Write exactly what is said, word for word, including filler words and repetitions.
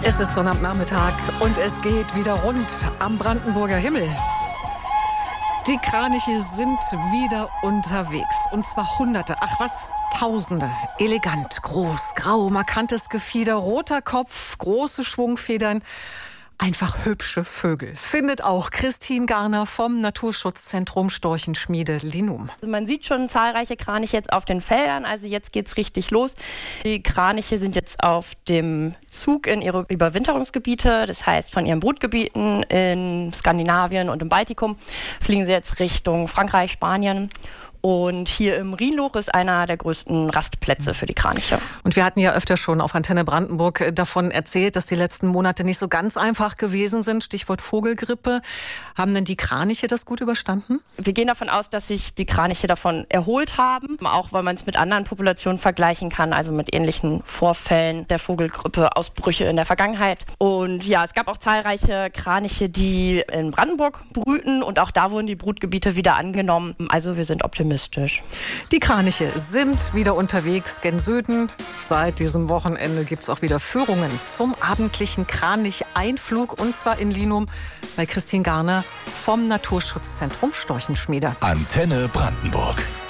Es ist Sonnabendnachmittag und es geht wieder rund am Brandenburger Himmel. Die Kraniche sind wieder unterwegs. Und zwar Hunderte, ach was, Tausende. Elegant, groß, grau, markantes Gefieder, roter Kopf, große Schwungfedern. Einfach hübsche Vögel. Findet auch Christine Garner vom Naturschutzzentrum Storchenschmiede Linum. Also man sieht schon zahlreiche Kraniche jetzt auf den Feldern. Also jetzt geht's richtig los. Die Kraniche sind jetzt auf dem Zug in ihre Überwinterungsgebiete. Das heißt, von ihren Brutgebieten in Skandinavien und im Baltikum fliegen sie jetzt Richtung Frankreich, Spanien. Und hier im Rhienloch ist einer der größten Rastplätze für die Kraniche. Und wir hatten ja öfter schon auf Antenne Brandenburg davon erzählt, dass die letzten Monate nicht so ganz einfach gewesen sind. Stichwort Vogelgrippe. Haben denn die Kraniche das gut überstanden? Wir gehen davon aus, dass sich die Kraniche davon erholt haben. Auch weil man es mit anderen Populationen vergleichen kann, also mit ähnlichen Vorfällen der Vogelgrippe-Ausbrüche in der Vergangenheit. Und ja, es gab auch zahlreiche Kraniche, die in Brandenburg brüten. Und auch da wurden die Brutgebiete wieder angenommen. Also wir sind optimistisch. Die Kraniche sind wieder unterwegs gen Süden. Seit diesem Wochenende gibt es auch wieder Führungen zum abendlichen Kranich-Einflug. Und zwar in Linum bei Christine Garner vom Naturschutzzentrum Storchenschmiede. Antenne Brandenburg.